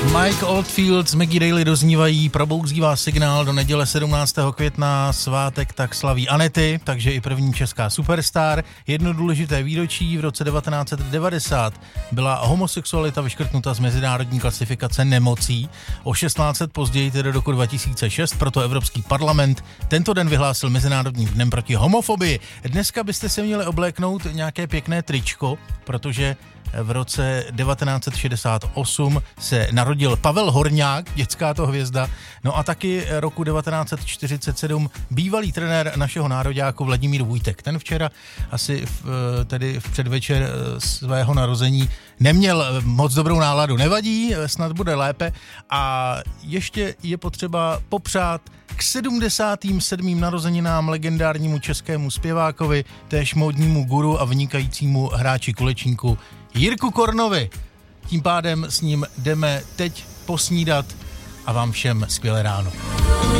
Mike Oldfield s Maggie Daly doznívají, probouzí vás signál do neděle 17. května, svátek tak slaví Anety, takže i první česká superstar. Jedno důležité výročí, v roce 1990 byla homosexualita vyškrtnuta z mezinárodní klasifikace nemocí, o 16 let později, tedy do roku 2006, proto Evropský parlament tento den vyhlásil Mezinárodním dnem proti homofobii. Dneska byste se měli obléknout nějaké pěkné tričko, protože v roce 1968 se narodil Pavel Horňák, dětská to hvězda, no a taky roku 1947 bývalý trenér našeho nároďáku Vladimír Vujtek. Ten včera asi tedy v předvečer svého narození neměl moc dobrou náladu. Nevadí, snad bude lépe a ještě je potřeba popřát k 77. narozeninám legendárnímu českému zpěvákovi, též módnímu guru a vynikajícímu hráči kulečníku Jirku Kornovi. Tím pádem s ním jdeme teď posnídat a vám všem skvělé ráno.